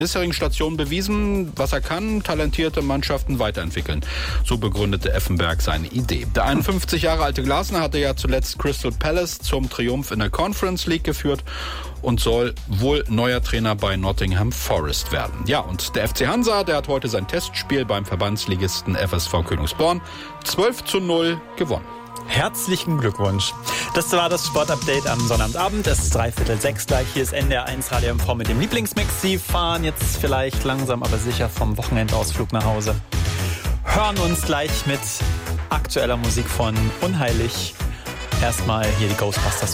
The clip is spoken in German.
bisherigen Stationen bewiesen, was er kann, talentierte Mannschaften weiterentwickeln. So begründete Effenberg seine Idee. Der 51 Jahre alte Glasner hatte ja zuletzt Crystal Palace zum Triumph in der Conference League geführt und soll wohl neuer Trainer bei Nottingham Forest werden. Ja, und der FC Hansa, der hat heute sein Testspiel beim Verbandsligisten FSV Königsborn 12:0 gewonnen. Herzlichen Glückwunsch. Das war das Sportupdate am Sonnabendabend. Es ist 5:45 gleich. Hier ist NDR1 Radio MV mit dem Lieblingsmix. Sie fahren jetzt vielleicht langsam, aber sicher vom Wochenendausflug nach Hause. Hören uns gleich mit aktueller Musik von Unheilig. Erstmal hier die Ghostbusters.